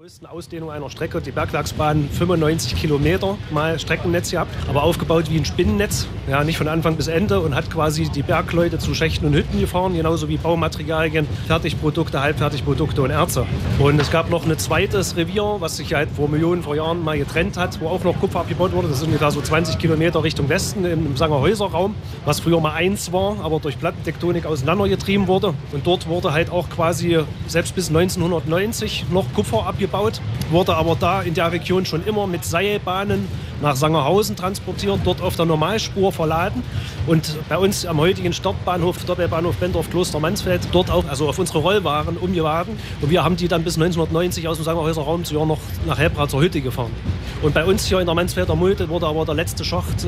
größten Ausdehnung einer Strecke, die Bergwerksbahn 95 Kilometer mal Streckennetz gehabt, aber aufgebaut wie ein Spinnennetz, ja, nicht von Anfang bis Ende und hat quasi die Bergleute zu Schächten und Hütten gefahren, genauso wie Baumaterialien, Fertigprodukte, Halbfertigprodukte und Erze. Und es gab noch ein zweites Revier, was sich halt vor Millionen von Jahren mal getrennt hat, wo auch noch Kupfer abgebaut wurde. Das ist ungefähr so 20 Kilometer Richtung Westen im Sangerhäuser Raum, was früher mal eins war, aber durch Plattentektonik auseinandergetrieben wurde. Und dort wurde halt auch quasi selbst bis 1990 noch Kupfer abgebaut, wurde aber da in der Region schon immer mit Seilbahnen nach Sangerhausen transportiert, dort auf der Normalspur verladen und bei uns am heutigen Startbahnhof, Doppelbahnhof Bendorf-Kloster-Mansfeld, dort auch also auf unsere Rollwaren umgeladen. Und wir haben die dann bis 1990 aus dem Sangerhäuser Raum noch nach Helbra zur Hütte gefahren. Und bei uns hier in der Mansfelder Mulde wurde aber der letzte Schacht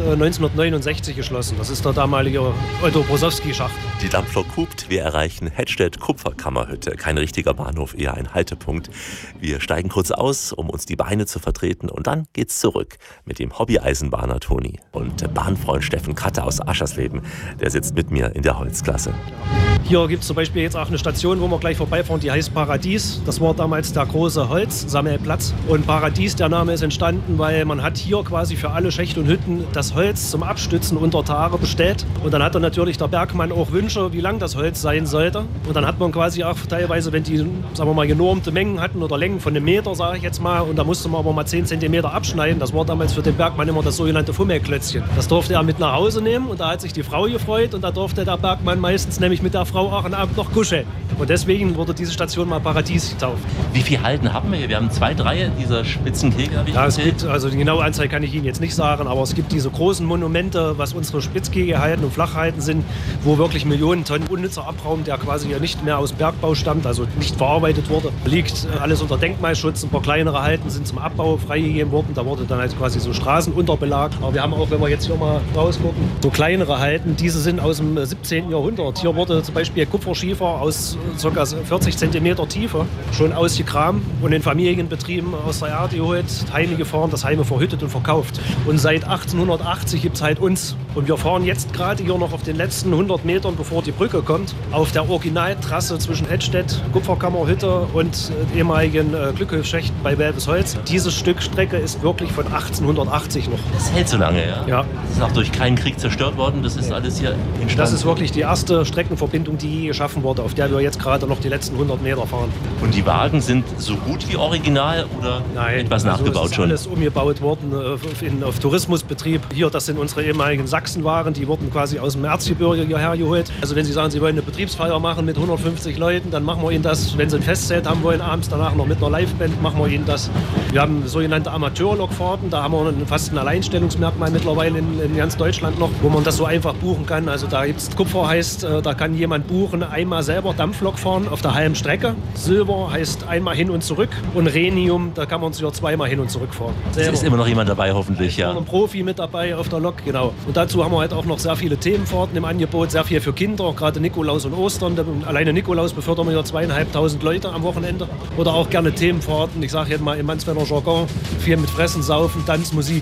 1969 geschlossen. Das ist der damalige Otto-Brosowski-Schacht. Die Dampflok hupt, wir erreichen Hettstedt-Kupferkammerhütte. Kein richtiger Bahnhof, eher ein Haltepunkt. Wir steigen kurz aus, um uns die Beine zu vertreten und dann geht's zurück mit dem Hobby-Eisenbahner Toni und Bahnfreund Steffen Kratter aus Aschersleben. Der sitzt mit mir in der Holzklasse. Hier gibt es zum Beispiel jetzt auch eine Station, wo wir gleich vorbeifahren, die heißt Paradies. Das war damals der große Holzsammelplatz. Und Paradies, der Name ist entstanden, weil man hat hier quasi für alle Schächte und Hütten das Holz zum Abstützen unter Tage bestellt. Und dann hatte natürlich der Bergmann auch Wünsche, wie lang das Holz sein sollte. Und dann hat man quasi auch teilweise, wenn die, sagen wir mal, genormte Mengen hatten oder Längen von einem Meter, sage ich jetzt mal, und da musste man aber mal 10 Zentimeter abschneiden. Das war damals für den Bergmann immer das sogenannte Fummelklötzchen. Das durfte er mit nach Hause nehmen und da hat sich die Frau gefreut und da durfte der Bergmann meistens nämlich mit der Frau auch einen Abend noch kuscheln. Und deswegen wurde diese Station mal Paradies getauft. Wie viele Halten haben wir hier? Wir haben 2, 3 dieser Spitzkegel, habe ich es gibt, also die genaue Anzahl kann ich Ihnen jetzt nicht sagen, aber es gibt diese großen Monumente, was unsere Spitzkegelhalten und Flachhalten sind, wo wirklich Millionen Tonnen unnützer Abraum, der quasi hier nicht mehr aus Bergbau stammt, also nicht verarbeitet wurde, liegt alles unter Denkmalschutz. Ein paar kleinere Halten sind zum Abbau freigegeben worden. Da wurde dann halt quasi so Straßenunterbelag. Aber wir haben auch, wenn wir jetzt hier mal rausgucken, so kleinere Halten. Diese sind aus dem 17. Jahrhundert. Hier wurde zum Beispiel Kupferschiefer aus ca. 40 cm Tiefe schon ausgekramt und in Familienbetrieben aus der Erde geholt, Heime gefahren, das Heime verhüttet und verkauft. Und seit 1880 gibt es halt uns. Und wir fahren jetzt gerade hier noch auf den letzten 100 Metern, bevor die Brücke kommt, auf der Originaltrasse zwischen Hettstedt, Kupferkammerhütte und ehemaligen Glückhöfschächten bei Welbesholz. Dieses Stück Strecke ist wirklich von 1880 noch. Das hält so lange, ja? Ja. Das ist auch durch keinen Krieg zerstört worden, das ist alles hier entstanden. Das ist wirklich die erste Streckenverbindung, die je geschaffen wurde, auf der wir jetzt gerade noch die letzten 100 Meter fahren. Und die Wagen sind so gut wie original oder etwas nachgebaut schon? Nein, es ist alles umgebaut worden auf Tourismusbetrieb. Hier, das sind unsere ehemaligen Sachsenwaren, die wurden quasi aus dem Erzgebirge hierher geholt. Also wenn Sie sagen, Sie wollen eine Betriebsfeier machen mit 150 Leuten, dann machen wir Ihnen das. Wenn Sie ein Festzelt haben wollen, abends danach noch mit einer Liveband, machen wir Ihnen das. Wir haben sogenannte Amateurlokfahrten, da haben wir fast ein Alleinstellungsmerkmal mittlerweile in ganz Deutschland noch, wo man das so einfach buchen kann. Also da gibt es Kupfer heißt, da kann jemand buchen, einmal selber Dampflok fahren auf der halben Strecke. Silber heißt einmal hin und zurück und Rhenium, da kann man sich 2-mal hin und zurück fahren. Es ist immer noch jemand dabei, hoffentlich, ja. Ein Profi mit dabei auf der Lok, genau. Und dazu haben wir halt auch noch sehr viele Themenfahrten im Angebot, sehr viel für Kinder, gerade Nikolaus und Ostern. Alleine Nikolaus befördern wir ja 2.500 Leute am Wochenende. Oder auch gerne Themenfahrten, ich sage jetzt mal im Mansfelder Jargon, viel mit Fressen, Saufen, Tanz, Musik.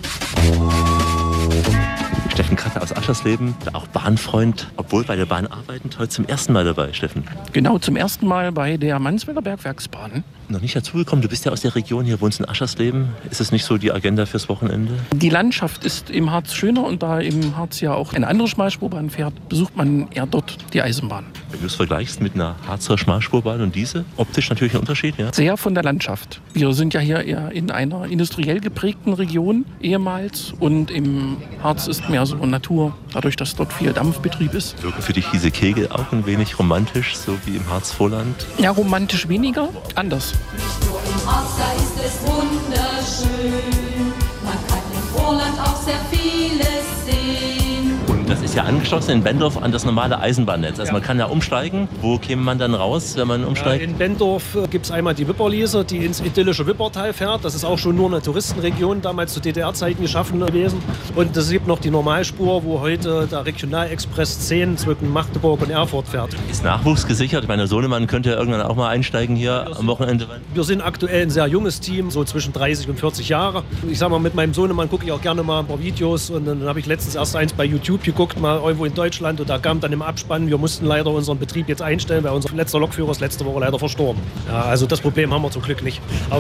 Steffen Kratter aus Aschersleben, auch Bahnfreund, obwohl bei der Bahn arbeitend, heute zum ersten Mal dabei, Steffen. Genau, zum ersten Mal bei der Mansfelder Bergwerksbahn. Noch nicht dazugekommen, du bist ja aus der Region, hier wohnst in Aschersleben. Ist es nicht so die Agenda fürs Wochenende? Die Landschaft ist im Harz schöner und da im Harz ja auch eine andere Schmalspurbahn fährt, besucht man eher dort die Eisenbahn. Wenn du es vergleichst mit einer Harzer Schmalspurbahn und diese, optisch natürlich ein Unterschied, ja? Sehr von der Landschaft. Wir sind ja hier eher in einer industriell geprägten Region ehemals und im Harz ist mehr so Natur, dadurch, dass dort viel Dampfbetrieb ist. Wirken für dich diese Kegel auch ein wenig romantisch, so wie im Harzvorland? Ja, romantisch weniger, anders. Nicht nur im Harz, da ist es wunderschön. Man kann im Vorland auch sehr vieles sehen. Und das ist ja angeschlossen in Bendorf an das normale Eisenbahnnetz. Also man kann ja umsteigen. Wo käme man dann raus, wenn man umsteigt? In Bendorf gibt es einmal die Wipperliese, die ins idyllische Wippertal fährt. Das ist auch schon nur eine Touristenregion, damals zu DDR-Zeiten geschaffen gewesen. Und es gibt noch die Normalspur, wo heute der Regionalexpress 10 zwischen Magdeburg und Erfurt fährt. Ist Nachwuchs gesichert? Mein Sohnemann könnte ja irgendwann auch mal einsteigen hier am Wochenende. Wir sind aktuell ein sehr junges Team, so zwischen 30 und 40 Jahre. Ich sag mal, mit meinem Sohnemann gucke ich auch gerne mal ein paar Videos. Und dann habe ich letztens erst eins bei YouTube geguckt, mal irgendwo in Deutschland. Und da kam dann im Abspann, wir mussten leider unseren Betrieb jetzt einstellen, weil unser letzter Lokführer ist letzte Woche leider verstorben. Ja, also das Problem haben wir zum Glück nicht. Aber